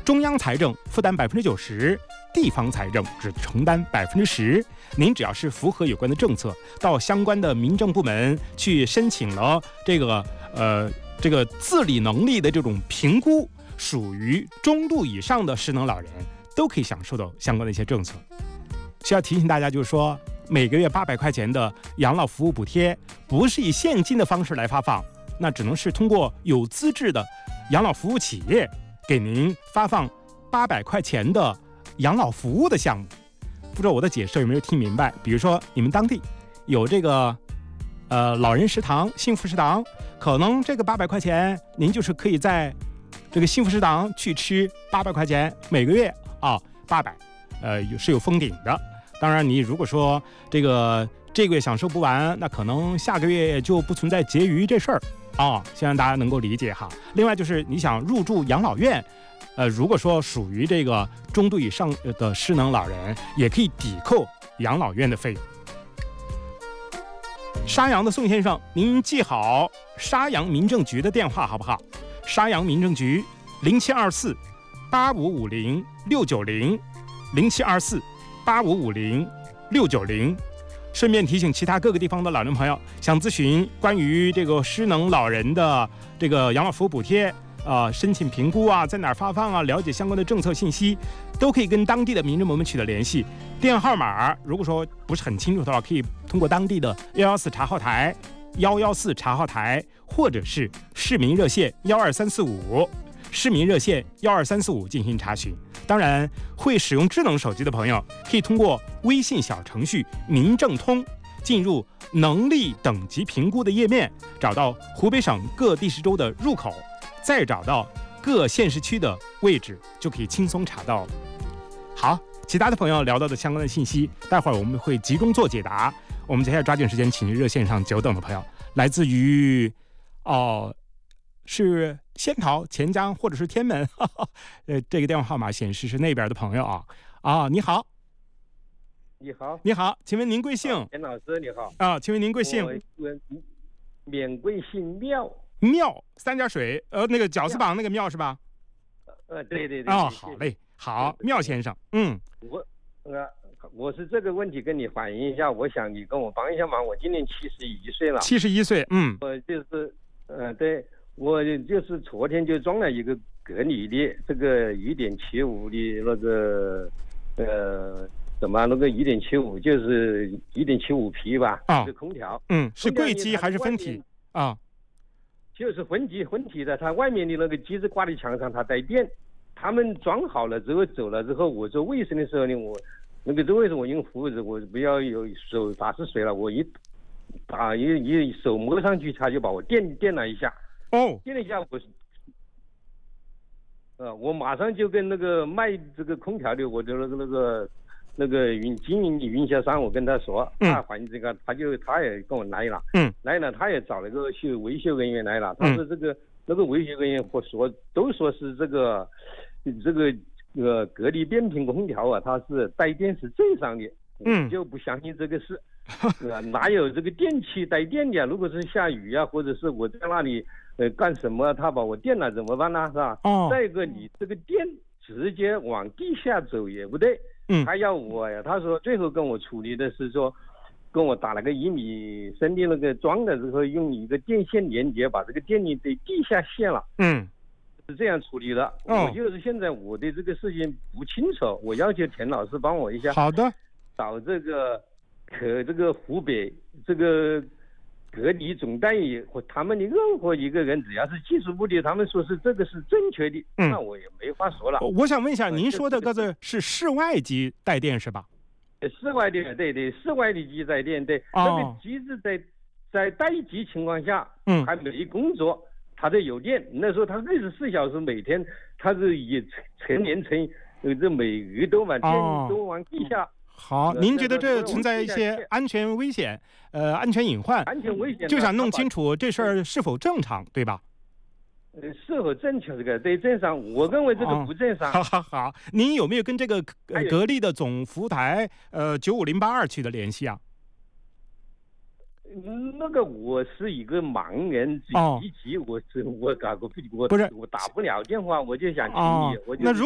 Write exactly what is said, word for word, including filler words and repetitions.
中央财政负担百分之九十，地方财政只承担百分之十。您只要是符合有关的政策，到相关的民政部门去申请了这个呃这个自理能力的这种评估，属于中度以上的失能老人，都可以享受到相关的一些政策。需要提醒大家，就是说每个月八百块钱的养老服务补贴，不是以现金的方式来发放，那只能是通过有资质的养老服务企业给您发放八百块钱的养老服务的项目。不知道我的解释有没有听明白？比如说你们当地有这个呃老人食堂、幸福食堂，可能这个八百块钱，您就是可以在这个幸福食堂去吃八百块钱，每个月啊八百，呃是有封顶的。当然，你如果说这个这个月享受不完，那可能下个月就不存在结余这事儿啊，希望大家能够理解哈。另外就是你想入住养老院。呃，如果说属于这个中度以上的失能老人，也可以抵扣养老院的费用。沙阳的宋先生，您记好沙阳民政局的电话好不好？沙阳民政局零七二四八五五零六九零零七二四八五五零六九零。顺便提醒其他各个地方的老人朋友，想咨询关于这个失能老人的这个养老服务补贴。呃，申请评估啊，在哪儿发放啊？了解相关的政策信息，都可以跟当地的民政部门取得联系。电话号码如果说不是很清楚的话，可以通过当地的幺幺四查号台、幺幺四查号台，或者是市民热线幺二三四五、市民热线幺二三四五进行查询。当然，会使用智能手机的朋友，可以通过微信小程序“民政通”进入能力等级评估的页面，找到湖北省各地市州的入口。再找到各县市区的位置，就可以轻松查到了。好，其他的朋友聊到的相关的信息，待会儿我们会集中做解答。我们接下来抓紧时间，请热线上久等的朋友，来自于哦、呃、是仙桃、钱江或者是天门，哈哈呃，这个电话号码显示是那边的朋友啊啊，你好， 你好， 你好，请问您贵姓？ 田老师你好啊，请问您贵姓？ 我我免贵姓廖。 庙三点水，呃，那个绞丝旁那个庙是吧？ 呃，对对对。 哦，好嘞，好，庙先生，嗯， 我呃，我是这个问题跟你反映一下，我想你跟我帮一下忙。我今年七十一岁了。 七十一岁，嗯。 我就是，呃，对，我就是昨天就装了一个格力的这个一点七五的那个，呃，什么那个一点七五就是一点七五匹吧？啊。是空调。 嗯，是柜机还是分体啊？ 就是分机分体的，它外面的那个机子挂在墙上，它带电。他们装好了之后走了之后，我做卫生的时候呢，我那个做卫生我用胡子，我不要有手打湿水了，我一打一一手摸上去，他就把我电电了一下。 哦， 电了一下，我呃，我马上就跟那个卖这个空调的，我的那个那个。那个运经营运销商，我跟他说，他还这个，他就他也跟我来了，嗯，来了，他也找了个修维修人员来了，他说这个、嗯、那个维修人员或说都说是这个这个呃格力变频空调啊，它是带电是正常的，嗯，我就不相信这个事，呃，哪有这个电器带电的、啊？如果是下雨啊，或者是我在那里呃干什么，他把我电了怎么办呢？是吧？哦，再一个你这个电直接往地下走也不对。嗯，他要我呀，他说最后跟我处理的是说，跟我打了个一米深的那个桩的之后，用一个电线连接，把这个电力给地下线了。嗯，是这样处理的。哦，我就是现在我对这个事情不清楚，我要求田老师帮我一下。 好的， 找这个可这个湖北这个格力总代理或他们的任何一个人，只要是技术部的，他们说是这个是正确的，嗯、那我也没话说了。 我想问一下，您说的个子是室外机带电是吧？ 室外的，对对，室外的机带电，对，哦、那个机子在在待机情况下，嗯，还没工作，它得有电。那时候它二十四小时每天，它是以成年成，呃，这每个都往电都往地下。 好，您觉得这存在一些安全危险，呃，安全隐患， 安全危险， 就想弄清楚这事儿是否正常，对吧？ 呃，是否正确？这个对正常，我认为这个不正常。 好好好，您有没有跟这个呃格力的总服务台呃九五零八二取得联系啊？ 那个我是一个盲人，一级我是我搞个我不是我打不了电话，我就想请你， 哦、 我就那如